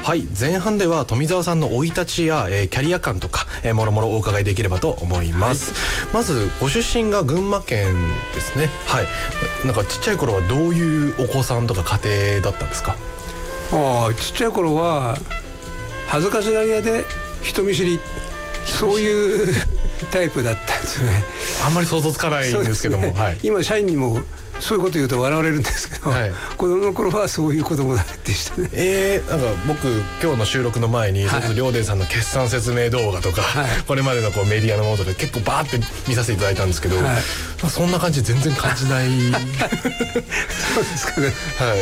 はい、前半では富澤さんの生い立ちや、キャリア感とか、もろもろお伺いできればと思います、まずご出身が群馬県ですね。はい、なんかちっちゃい頃はどういうお子さんとか家庭だったんですか？ ちっちゃい頃は恥ずかしがり屋で人見知り、そういうタイプだったんですね。 あんまり想像つかないんですけども、はい、 今社員にもそういうこと言うと笑われるんですけど、はい、子供の頃はそういう子供でしたね。 なんか僕今日の収録の前に亮伝さんの決算説明動画とか、はい、これまでのこうメディアのものとか結構バーって見させていただいたんですけど、はい、そんな感じ全然感じないそうですかね。 はい、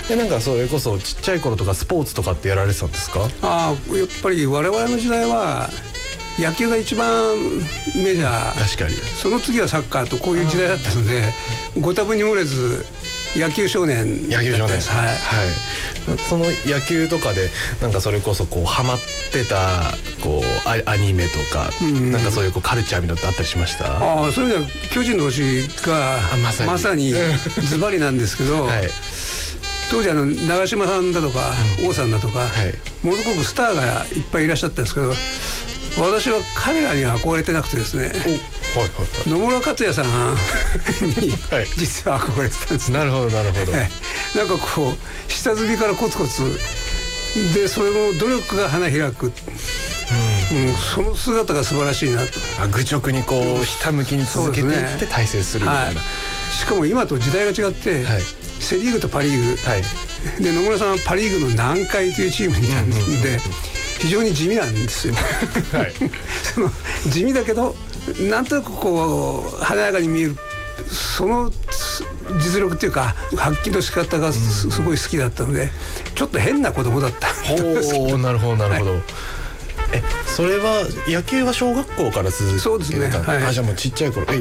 でなんかそれこそちっちゃい頃とかスポーツとかってやられてたんですか？ やっぱり我々の時代は野球が一番メジャー。 確かに。 その次はサッカーとこういう時代だったので、ご多分に漏れず野球少年だったです。はい、はい、 その野球とかでなんかそれこそこうハマってたこうアニメとか、なんかそういうこうカルチャーみたいなのってあったりしました？ そういうのは巨人の星がまさにズバリなんですけど、はい、当時長嶋さんだとか王さんだとか、ものすごくスターがいっぱいいらっしゃったんですけど、私は彼らには憧れてなくてですね、野村克也さんに実は憧れてたんです。 なるほどなるほど。 なんかこう下積みからコツコツで、それの努力が花開く、その姿が素晴らしいなと。 愚直にこうひたむきに続けていって大成するみたいな、 しかも今と時代が違って、セ・リーグとパ・リーグ、で野村さんはパ・リーグの南海というチームにいたんで、非常に地味なんですよ、はい、その地味だけどなんとなくこう華やかに見える、その実力っていうか発揮の仕方がすごい好きだったので、ちょっと変な子供だったんですけど。 なるほどなるほど、はい、それは野球は小学校から続けてたんですか？ そうですね、はい、 じゃあもうちっちゃい頃